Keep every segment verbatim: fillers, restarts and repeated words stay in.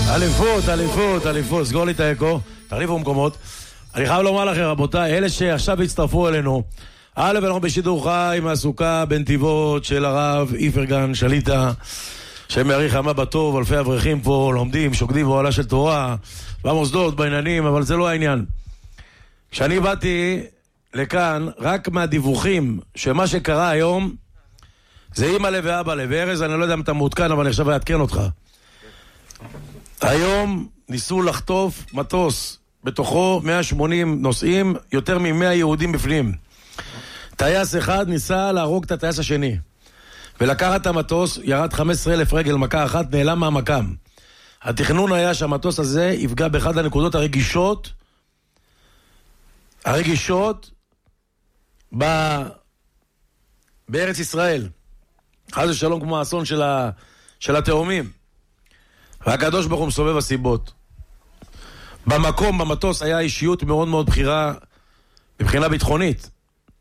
אליפות, אליפות, אליפות, סגור לי את האקו, תחליפו מקומות. אני חייב לומר לכם, רבותיי, אלה שעכשיו הצטרפו אלינו, א', אנחנו בשידור חי מהסוכה בנתיבות של הרב איפרגן שליטה, שמעריך עמה בטוב, אלפי אברכים פה לומדים, שוקדים באוהלה של תורה, במוסדות, בעניינים, אבל זה לא העניין. כשאני באתי לכאן, רק מהדיווחים שמה שקרה היום, זה אמא לב ואבא לב. וארז, אני לא יודע אם אתה מעודכן, אבל אני עכשיו אעדכן אותך. היום ניסו לחטוף מטוס, בתוכו מאה ושמונים נוסעים, יותר מ-מאה יהודים בפנים. טייס אחד ניסה להרוג את הטייס השני. ולקחת את המטוס, ירד חמישה עשר אלף רגל, מכה אחת, נעלם מהמקם. התכנון היה שהמטוס הזה יפגע באחד הנקודות הרגישות, הרגישות ב... בארץ ישראל. חס ושלום כמו האסון של, ה... של התאומים. והקדוש ברוך הוא מסובב הסיבות. במקום, במטוס, היה אישיות מאוד מאוד בחירה, מבחינה ביטחונית,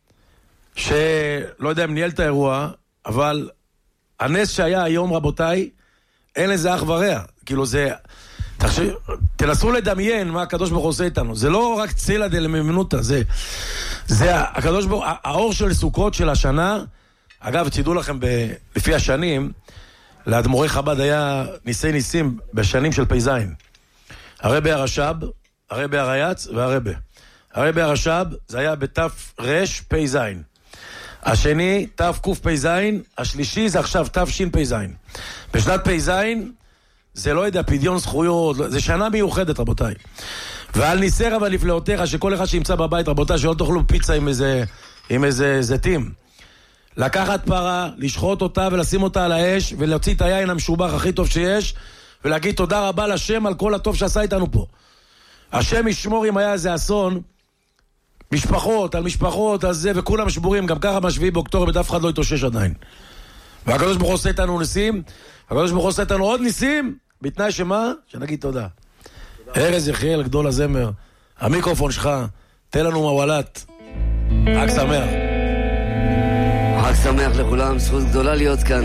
שלא יודע אם ניהל את האירוע, אבל הנס שהיה היום, רבותיי, אין לזה אח ורע. כאילו זה... תחשב, תנסו לדמיין מה הקדוש ברוך הוא עושה איתנו. זה לא רק צילא דלמימנותא, זה... זה הקדוש ברוך... האור של סוכות של השנה, אגב, תדעו לכם, ב... לפי השנים, לאדמו"רי חב"ד היה ניסי ניסים בשנים של פ"ז. הרבי הרש"ב, הרבי הרייץ והרבי. הרבי הרש"ב זה היה בתף רש פ"ז. השני תף קוף פ"ז, השלישי זה עכשיו תף שין פ"ז. בשנת פ"ז זה לא יודע, פדיון זכויות, זה שנה מיוחדת, רבותיי. ועל ניסי רב הנפלאותיך, שכל אחד שימצא בבית, רבותיי, שלא תאכלו פיצה עם איזה, עם איזה זיתים. לקחת פרה, לשחוט אותה ולשים אותה על האש, ולהוציא את היין המשובח הכי טוב שיש, ולהגיד תודה רבה לשם על כל הטוב שעשה איתנו פה. השם ישמור אם היה איזה אסון, משפחות, על משפחות, על זה, וכולם שבורים, גם ככה בשביעי באוקטובר, אף אחד לא יתאושש עדיין. והקדוש ברוך הוא עושה איתנו ניסים, והקדוש ברוך הוא עושה איתנו עוד ניסים, בתנאי שמה? שנגיד תודה. ארז יחיאל, גדול הזמר, המיקרופון שלך, תן לנו מוולת. חג שמח. חג שמח לכולם, זכות גדולה להיות כאן.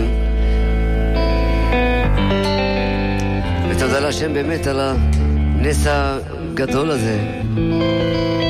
ותודה להשם באמת על הנס הגדול הזה.